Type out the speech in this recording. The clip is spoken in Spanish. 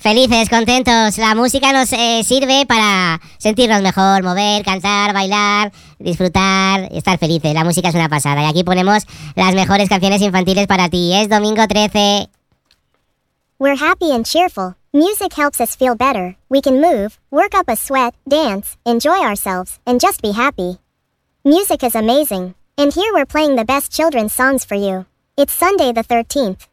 Felices, contentos. La música nos sirve para sentirnos mejor, mover, cantar, bailar, disfrutar y estar felices. La música es una pasada y aquí ponemos las mejores canciones infantiles para ti. Es domingo 13. We're happy and cheerful. Music helps us feel better. We can move, work up a sweat, dance, enjoy ourselves, and just be happy. Music is amazing. And here we're playing the best children's songs for you. It's Sunday the 13th.